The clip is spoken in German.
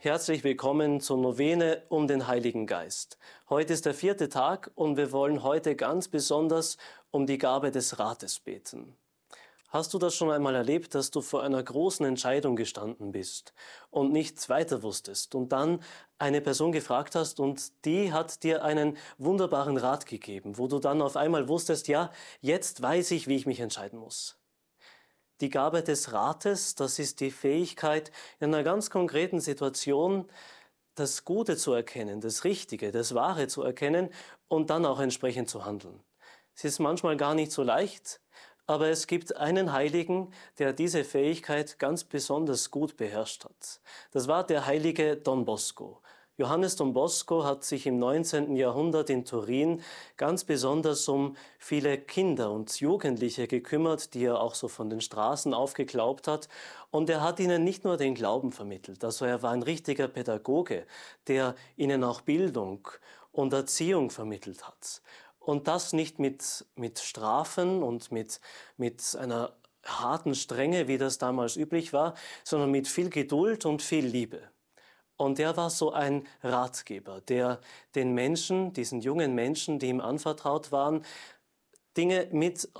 Herzlich willkommen zur Novene um den Heiligen Geist. Heute ist der 4. Tag und wir wollen heute ganz besonders um die Gabe des Rates beten. Hast du das schon einmal erlebt, dass du vor einer großen Entscheidung gestanden bist und nichts weiter wusstest und dann eine Person gefragt hast und die hat dir einen wunderbaren Rat gegeben, wo du dann auf einmal wusstest, ja, jetzt weiß ich, wie ich mich entscheiden muss. Die Gabe des Rates, das ist die Fähigkeit, in einer ganz konkreten Situation das Gute zu erkennen, das Richtige, das Wahre zu erkennen und dann auch entsprechend zu handeln. Es ist manchmal gar nicht so leicht, aber es gibt einen Heiligen, der diese Fähigkeit ganz besonders gut beherrscht hat. Das war der heilige Don Bosco. Johannes Don Bosco hat sich im 19. Jahrhundert in Turin ganz besonders um viele Kinder und Jugendliche gekümmert, die er auch so von den Straßen aufgeglaubt hat. Und er hat ihnen nicht nur den Glauben vermittelt, also er war ein richtiger Pädagoge, der ihnen auch Bildung und Erziehung vermittelt hat. Und das nicht mit Strafen und mit einer harten Strenge, wie das damals üblich war, sondern mit viel Geduld und viel Liebe. Und er war so ein Ratgeber, der den Menschen, diesen jungen Menschen, die ihm anvertraut waren, Dinge mit